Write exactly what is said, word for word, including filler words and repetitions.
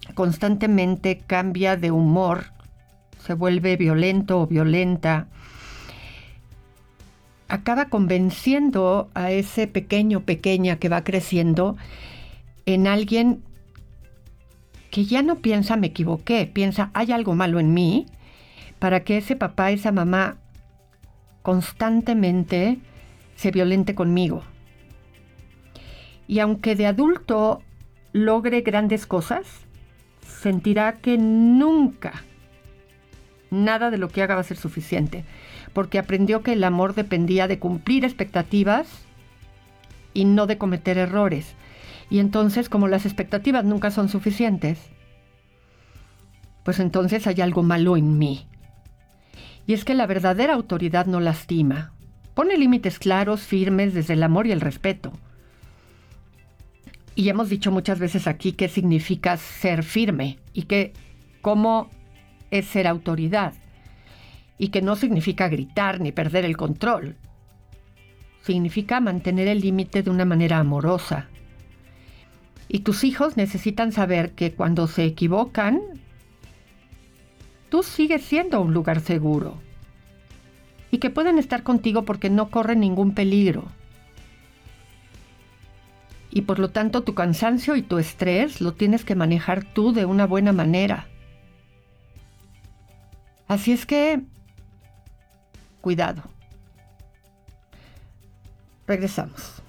constantemente cambia de humor, se vuelve violento o violenta, acaba convenciendo a ese pequeño o pequeña que va creciendo en alguien que ya no piensa me equivoqué, piensa hay algo malo en mí, para que ese papá, esa mamá constantemente se violente conmigo. Y aunque de adulto logre grandes cosas, sentirá que nunca nada de lo que haga va a ser suficiente, porque aprendió que el amor dependía de cumplir expectativas y no de cometer errores. Y entonces, como las expectativas nunca son suficientes, pues entonces hay algo malo en mí. Y es que la verdadera autoridad no lastima. Pone límites claros, firmes, desde el amor y el respeto. Y hemos dicho muchas veces aquí qué significa ser firme y que cómo es ser autoridad. Y que no significa gritar ni perder el control. Significa mantener el límite de una manera amorosa. Y tus hijos necesitan saber que cuando se equivocan, tú sigues siendo un lugar seguro. Y que pueden estar contigo porque no corren ningún peligro. Y por lo tanto tu cansancio y tu estrés lo tienes que manejar tú de una buena manera. Así es que, cuidado. Regresamos.